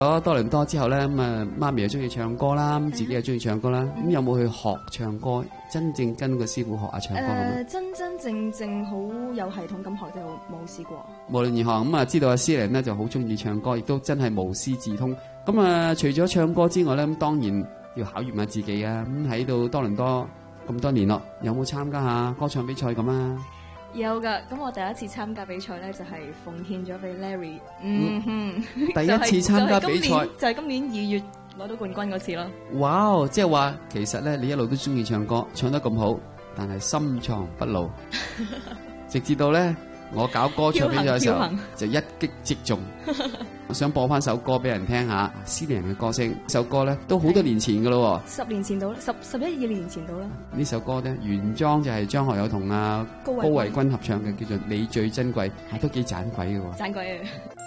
咗多倫多之後咧，咁啊媽咪又中意唱歌啦，咁自己又中意唱歌啦。咁有冇去學唱歌？真正跟個師傅學下唱歌咁樣？ 真正好有系統咁學就冇試過。 無論如何，咁啊知道阿詩玲咧就好中意唱歌，亦都真係無師自通。咁啊除咗唱歌之外咧，咁當然要考驗下自己啊。咁喺度多倫多咁多年咯，有冇參加下歌唱比賽咁啊？ 有噶，咁我第一次參加比賽咧就係奉獻咗俾 Larry。 第一次參加比賽就係今年2月攞到冠軍嗰次咯。 哇！即係話其實咧，你一路都中意唱歌，唱得咁好，但係心藏不露，直至到咧我搞歌唱比賽嘅時候就一擊即中。我想播翻首歌俾人聽下，詩玲嘅歌聲。首歌咧都好多年前噶咯 ，10年前到啦，11、12年前到啦。 呢首歌咧原裝就係張學友同高維君合唱嘅，叫做《你最珍貴》，都幾盞鬼嘅喎。 盞鬼啊！